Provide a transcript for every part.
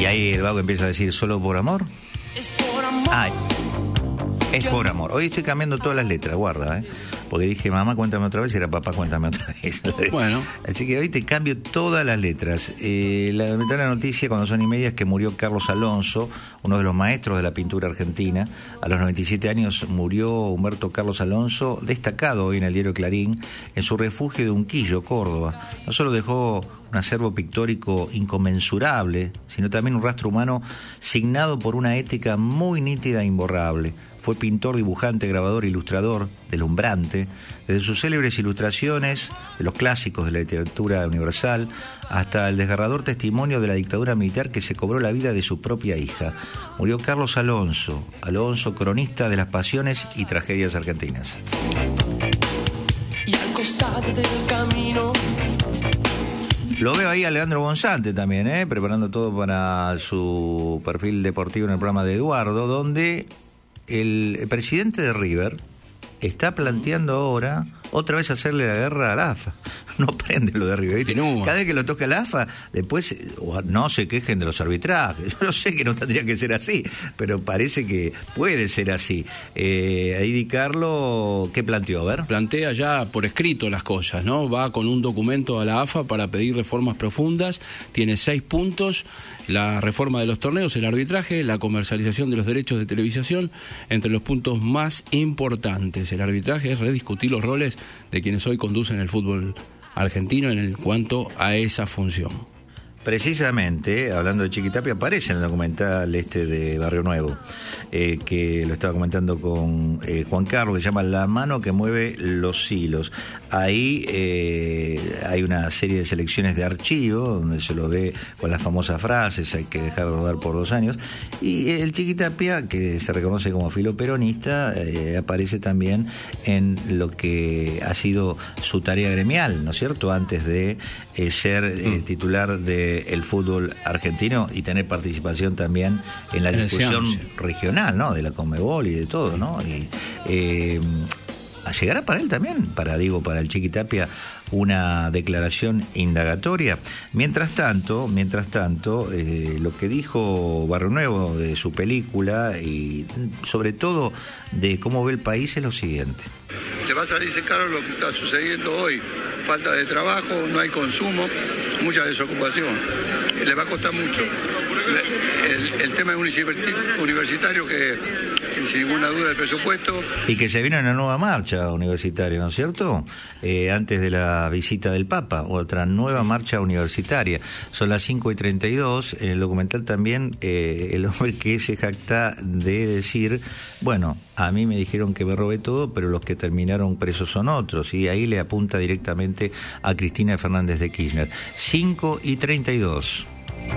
Y ahí el vago empieza a decir, ¿solo por amor? Es por amor. Ay, es por amor. Hoy estoy cambiando todas las letras, guarda, porque dije, mamá, cuéntame otra vez, y era papá, cuéntame otra vez. Bueno. Así que hoy te cambio todas las letras. La lamentable noticia, cuando son y media, es que murió Carlos Alonso, uno de los maestros de la pintura argentina. A los 97 años murió Humberto Carlos Alonso, destacado hoy en el diario Clarín, en su refugio de Unquillo, Córdoba. No solo dejó un acervo pictórico inconmensurable, sino también un rastro humano signado por una ética muy nítida e imborrable. Fue pintor, dibujante, grabador, ilustrador, deslumbrante, desde sus célebres ilustraciones de los clásicos de la literatura universal hasta el desgarrador testimonio de la dictadura militar que se cobró la vida de su propia hija. Murió Carlos Alonso, cronista de las pasiones y tragedias argentinas. Y al costado del camino. Lo veo ahí a Leandro Bonsante también, preparando todo para su perfil deportivo en el programa de Eduardo, donde el presidente de River está planteando ahora otra vez hacerle la guerra a la AFA. No prende lo de River, ¿viste? Cada vez que lo toca la AFA, después no se quejen de los arbitrajes. Yo sé que no tendría que ser así, pero parece que puede ser así. Ahí Di Carlo, ¿qué planteó? A ver. Plantea ya por escrito las cosas, ¿no? Va con un documento a la AFA para pedir reformas profundas. Tiene 6 puntos: la reforma de los torneos, el arbitraje, la comercialización de los derechos de televisación, entre los puntos más importantes. El arbitraje es rediscutir los roles de quienes hoy conducen el fútbol argentino en cuanto a esa función. Precisamente, hablando de Chiquitapia, aparece en el documental de Barrio Nuevo, que lo estaba comentando con Juan Carlos, que se llama La mano que mueve los hilos. Ahí hay una serie de selecciones de archivo, donde se lo ve con las famosas frases, hay que dejar de rodar por 2 años, y el Chiquitapia, que se reconoce como filoperonista, aparece también en lo que ha sido su tarea gremial, ¿no es cierto?, antes de ser titular de el fútbol argentino y tener participación también en la discusión regional, ¿no?, de la Conmebol y de todo, ¿no? Y llegará para él también, para el Chiquitapia, una declaración indagatoria. Mientras tanto, lo que dijo Barrio Nuevo de su película y sobre todo de cómo ve el país es lo siguiente. Te va a salirse caro lo que está sucediendo hoy. Falta de trabajo, no hay consumo, mucha desocupación. Le va a costar mucho. El tema universitario que sin ninguna duda el presupuesto. Y que se viene una nueva marcha universitaria, ¿no es cierto? Antes de la visita del Papa, otra nueva marcha universitaria. Son las 5:32. En el documental también el hombre que se jacta de decir, bueno, a mí me dijeron que me robé todo, pero los que terminaron presos son otros. Y ahí le apunta directamente a Cristina Fernández de Kirchner. 5:32.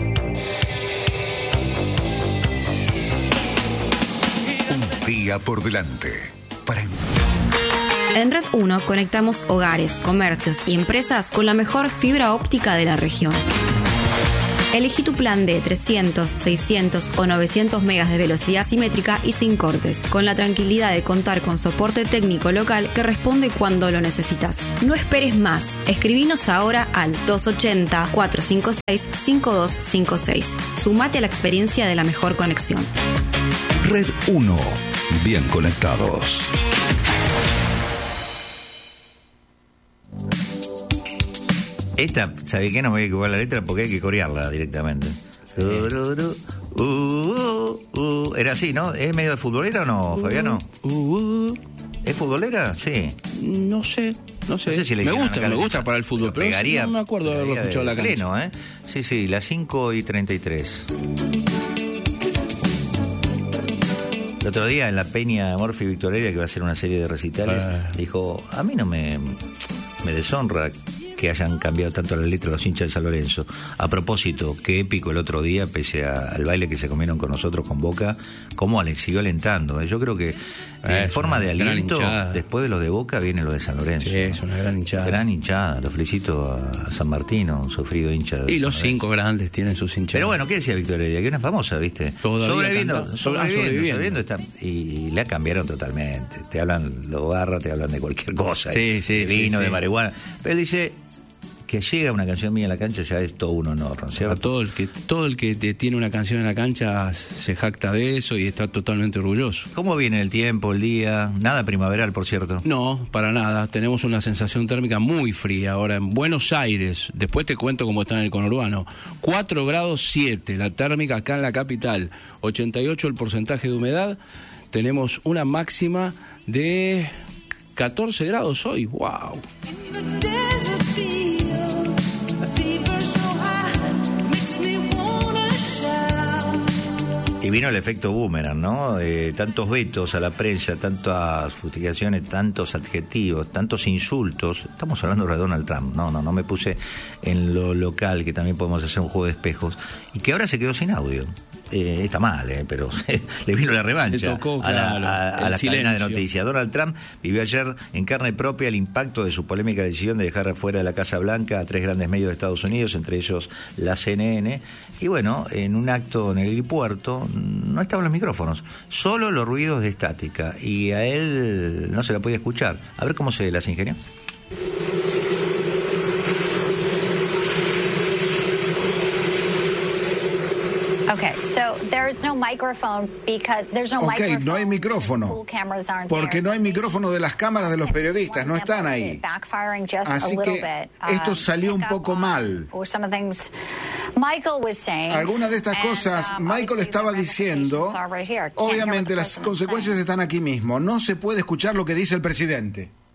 Día por delante. En Red 1 conectamos hogares, comercios y empresas con la mejor fibra óptica de la región. Elegí tu plan de 300, 600 o 900 megas de velocidad simétrica y sin cortes, con la tranquilidad de contar con soporte técnico local que responde cuando lo necesitas. No esperes más. Escribinos ahora al 280-456-5256. Sumate a la experiencia de la mejor conexión. Red 1. Bien conectados. Esta, ¿sabés qué? No me voy a equivocar la letra porque hay que corearla directamente. Era así, ¿no? ¿Es medio de futbolera o no, Fabiano? ¿Es futbolera? Sí. No sé si le me gusta para el fútbol, pero pegaría, no me acuerdo de haberlo escuchado la canción. Pleno, Sí, las 5:33. El otro día en la Peña Morphy Victoria, que va a hacer una serie de recitales, dijo, a mí no me deshonra que hayan cambiado tanto la letra los hinchas de San Lorenzo. A propósito, qué épico el otro día, pese al baile que se comieron con nosotros con Boca, cómo siguió alentando. Yo creo que en forma de aliento, después de los de Boca, viene lo de San Lorenzo. Sí, es una gran hinchada. Gran hinchada. Lo felicito a San Martino, un sufrido hincha de Y los 5 grandes tienen sus hinchadas. Pero bueno, ¿qué decía Víctor Heredia? Que una famosa, ¿viste? Sobreviviendo está, y la cambiaron totalmente. Te hablan los barras, te hablan de cualquier cosa. Sí, de vino, de marihuana. Pero él dice, que llega una canción mía en la cancha ya es todo un honor, ¿no es cierto? Todo el que tiene una canción en la cancha se jacta de eso y está totalmente orgulloso. ¿Cómo viene el tiempo, el día? Nada primaveral, por cierto. No, para nada. Tenemos una sensación térmica muy fría ahora en Buenos Aires. Después te cuento cómo está en el conurbano. 4 grados 7 la térmica acá en la capital. 88 el porcentaje de humedad. Tenemos una máxima de 14 grados hoy. ¡Wow! Y vino el efecto boomerang, ¿no? Tantos vetos a la prensa, tantas fustigaciones, tantos adjetivos, tantos insultos. Estamos hablando de Donald Trump. No me puse en lo local, que también podemos hacer un juego de espejos. Y que ahora se quedó sin audio. Está mal, pero le vino la revancha. Le tocó, a la cadena de silencio. noticias. Donald Trump vivió ayer en carne propia el impacto de su polémica decisión de dejar fuera de la Casa Blanca a 3 grandes medios de Estados Unidos, entre ellos la CNN. Y bueno, en un acto en el helipuerto no estaban los micrófonos, solo los ruidos de estática. Y a él no se la podía escuchar. A ver cómo se las ingenió. No hay micrófono. Porque no hay micrófono de las cámaras de los periodistas, no están ahí. Así que esto salió un poco mal. Algunas de estas cosas Michael estaba diciendo, obviamente las consecuencias están aquí mismo. No se puede escuchar lo que dice el presidente.